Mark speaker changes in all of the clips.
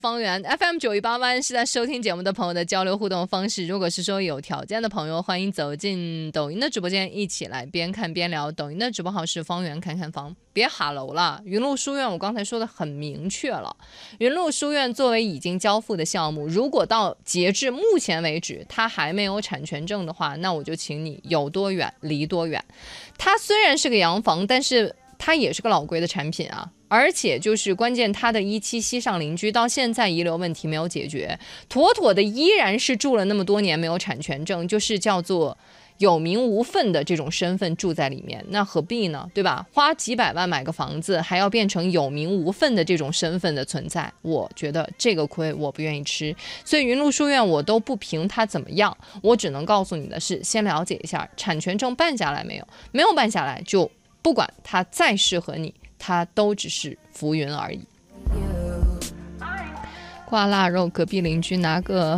Speaker 1: 方圆 FM918是在收听节目的朋友的交流互动方式。如果是说有条件的朋友，欢迎走进抖音的直播间，一起来边看边聊。抖音的直播号是方圆看看房，别哈喽了。云路书院我刚才说的很明确了，云路书院作为已经交付的项目，如果到截至目前为止它还没有产权证的话，那我就请你有多远离多远。它虽然是个洋房，但是它也是个老贵的产品啊。而且就是关键，他的17西上邻居到现在遗留问题没有解决，妥妥的依然是住了那么多年没有产权证，就是叫做有名无分的这种身份住在里面，那何必呢？对吧？花几百万买个房子，还要变成有名无分的这种身份的存在，我觉得这个亏我不愿意吃。所以云路书院我都不评它怎么样，我只能告诉你的是，先了解一下产权证办下来没有，没有办下来就不管它再适合你，它都只是浮云而已。挂腊肉，隔壁邻居拿个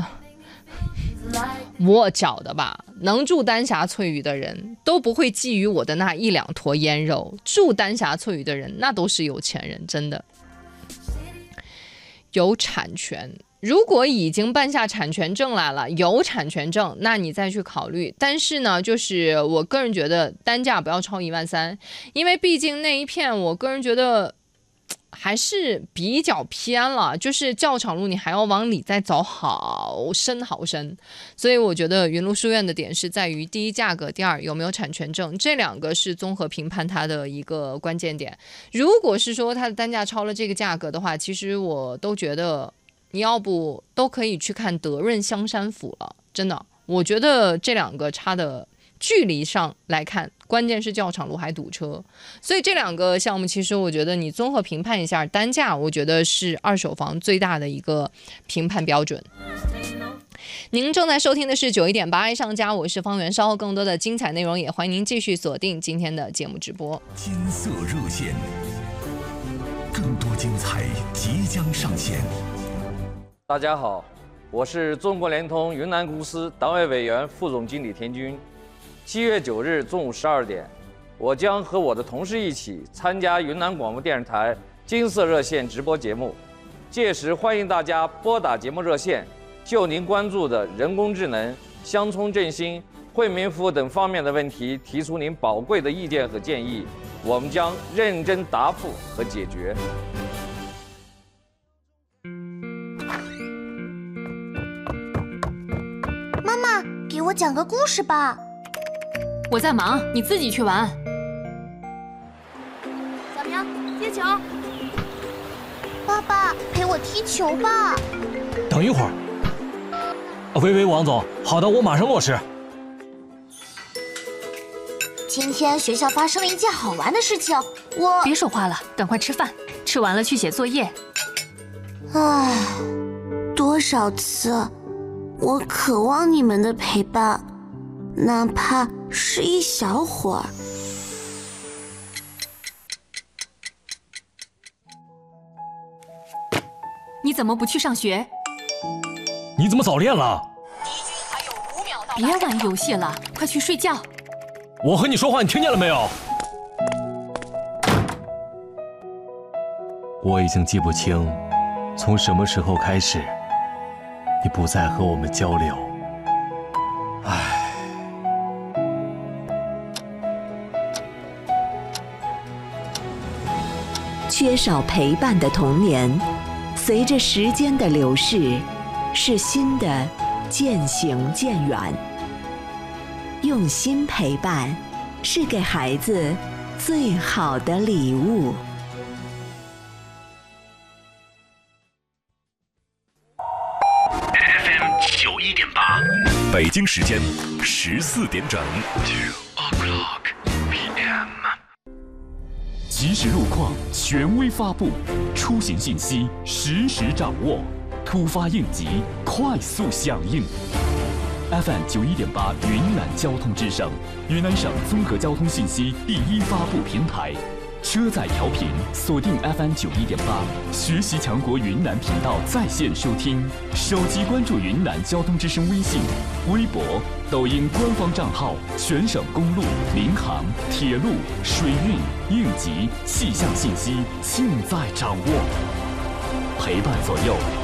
Speaker 1: 我找的吧，能住丹霞翠雨的人都不会觊觎我的那1、2坨腌肉，住丹霞翠雨的人那都是有钱人，真的有产权。如果已经办下产权证来了，有产权证，那你再去考虑。但是呢，就是我个人觉得单价不要超13000，因为毕竟那一片我个人觉得还是比较偏了，就是教场路你还要往里再走好深好深。所以我觉得云路书院的点是在于第一价格，第二有没有产权证，这2个是综合评判它的一个关键点。如果是说它的单价超了这个价格的话，其实我都觉得你要不都可以去看德润香山府了，真的，我觉得这2个差的距离上来看，关键是教场路还堵车，所以这2个项目其实我觉得你综合评判一下单价，我觉得是二手房最大的一个评判标准。您正在收听的是91.8爱上家，我是方圆。稍后更多的精彩内容也欢迎您继续锁定今天的节目直播。
Speaker 2: 金色热线，更多精彩即将上线。
Speaker 3: 大家好，我是中国联通云南公司党委委员、副总经理田军。7月9日中午12点，我将和我的同事一起参加云南广播电视台金色热线直播节目。届时欢迎大家拨打节目热线，就您关注的人工智能、乡村振兴、惠民服务等方面的问题提出您宝贵的意见和建议，我们将认真答复和解决。
Speaker 4: 妈妈，给我讲个故事吧。
Speaker 5: 我在忙，你自己去玩。
Speaker 4: 小明，接球。爸爸，陪我踢球吧。
Speaker 6: 等一会儿。喂，王总，好的，我马上落实。
Speaker 4: 今天学校发生了一件好玩的事情，
Speaker 5: 别说话了，赶快吃饭，吃完了去写作业。
Speaker 4: 唉，多少次，我渴望你们的陪伴，哪怕是一小会儿。
Speaker 5: 你怎么不去上学？
Speaker 6: 你怎么早恋了？
Speaker 5: 别玩游戏了，快去睡觉。
Speaker 6: 我和你说话，你听见了没有？我已经记不清，从什么时候开始，你不再和我们交流。唉。
Speaker 7: 缺少陪伴的童年，随着时间的流逝，是新的渐行渐远。用心陪伴，是给孩子最好的礼物。
Speaker 2: FM 91.8，北京时间14点整。2 o'clock PM。
Speaker 8: 即时路况权威发布，出行信息实时掌握，突发应急快速响应。FM 91.8云南交通之声，云南省综合交通信息第一发布平台。车载调频锁定 FM 91.8，学习强国云南频道在线收听，手机关注云南交通之声微信、微博、抖音官方账号，全省公路、民航、铁路、水运、应急、气象信息尽在掌握，陪伴左右。